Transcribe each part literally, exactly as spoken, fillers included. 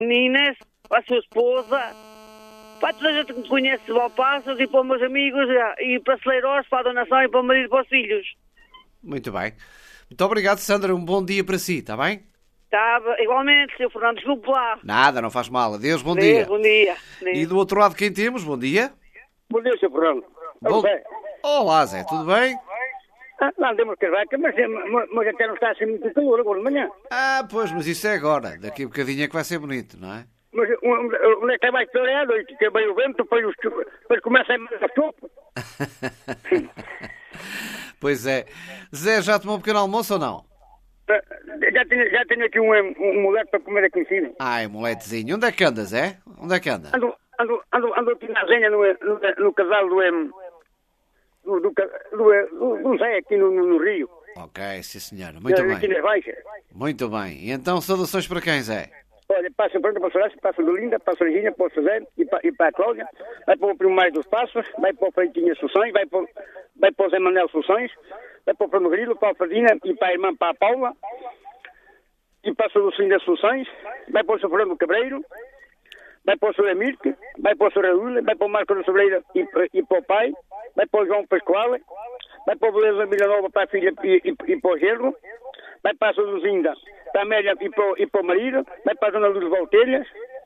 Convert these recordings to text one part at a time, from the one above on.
meninas, a sua esposa, para toda a gente que me conhece de Valpaços e para os meus amigos e para Celeiros, para a donação e para o marido e para os filhos. Muito bem. Muito obrigado, Sandra. Um bom dia para si, está bem? Tá, igualmente, senhor Fernando, desculpe lá. Nada, não faz mal. Adeus, bom Deus, dia. Bom dia. E do outro lado quem temos? Bom dia. Bom dia, senhor Fernando. Bom... Zé. Olá, Zé, tudo bem? Ah, não temos que vaca, mas, mas, mas até não está assim muito calor agora de manhã. Ah, pois, mas isso é agora. Daqui a bocadinho é que vai ser bonito, não é? Mas onde é que vai ser à noite? Que vem o vento, depois, os, depois começa a mandar sopa. Pois é. Zé, já tomou um pequeno almoço ou não? Já tenho, já tenho aqui um, um moleque para comer aqui em cima. Ai, moletezinho. Onde é que andas, é? Onde é que anda? Ando, ando, ando, ando aqui na zenha, no, no, no casal do, do, do, do, do Zé, aqui no, no, no Rio. Ok, sim senhora. Muito aqui bem. nas baixas. Muito bem. E então, saudações para quem, Zé? Olha, passa para a Soraça, passa do Linda, passa a Regina, para o José e para, e para a Cláudia, vai para o Primo Mais dos Passos, vai para o Freitinha Soluções, vai para, vai para o Zé Manuel Soluções, vai para o Primo Grilo, para a Fadina e para a irmã, para a Paula, e passa do Sim das Soluções, vai para o Sr. Fernando Cabreiro, vai para o Sr. Amirque, vai para o Sr. Raul, vai para o Marco da Sobreira e, e para o pai, vai para o João Pascoal, vai para o Beleza Vila Nova, para a filha e, e, e para o genro, vai para a Sra. Luzinda, para a Amélia e para, e para o marido, vai para a Dona Luz Valtelhas,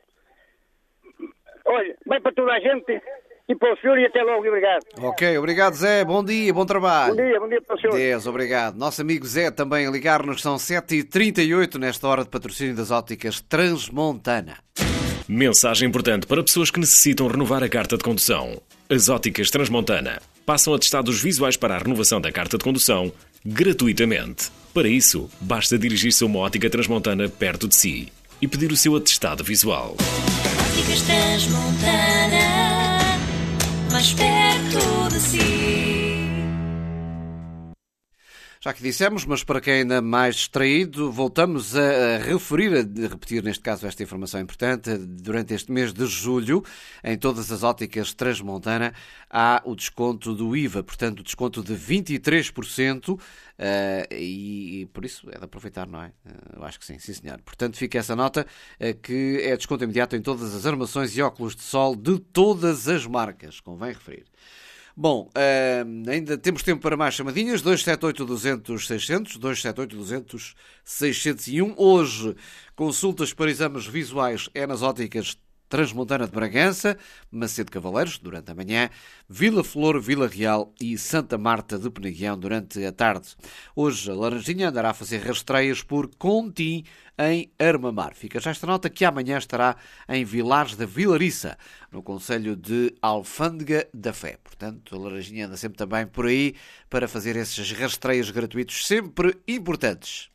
olha, vai para toda a gente e para o senhor e até logo, obrigado. Ok, obrigado, Zé, bom dia, bom trabalho. Bom dia, bom dia para o senhor. Deus, obrigado. Nosso amigo Zé também a ligar-nos, são sete e trinta e oito nesta hora de patrocínio das óticas Transmontana. Mensagem importante para pessoas que necessitam renovar a carta de condução. As óticas Transmontana passam atestados visuais para a renovação da carta de condução gratuitamente. Para isso, basta dirigir-se a uma ótica Transmontana perto de si e pedir o seu atestado visual. Óticas Transmontana, mais perto de si. Já que dissemos, mas para quem ainda mais distraído, voltamos a referir, a repetir neste caso esta informação importante. Durante este mês de julho, em todas as óticas Transmontana, há o desconto do I V A, portanto, o desconto de vinte e três por cento, e, e por isso é de aproveitar, não é? Eu acho que sim, sim senhor. Portanto, fica essa nota, que é desconto imediato em todas as armações e óculos de sol de todas as marcas, convém referir. Bom, uh, ainda temos tempo para mais chamadinhas, dois sete oito, duzentos, seiscentos, dois sete oito, duzentos, seiscentos e um. Hoje, consultas para exames visuais é nas óticas Transmontana de Bragança, Macedo Cavaleiros, durante a manhã, Vila Flor, Vila Real e Santa Marta de Penaguião, durante a tarde. Hoje, a Laranjinha andará a fazer rastreias por Contim, em Armamar. Fica já esta nota que amanhã estará em Vilares da Vilariça, no concelho de Alfândega da Fé. Portanto, a Laranjinha anda sempre também por aí para fazer esses rastreios gratuitos, sempre importantes.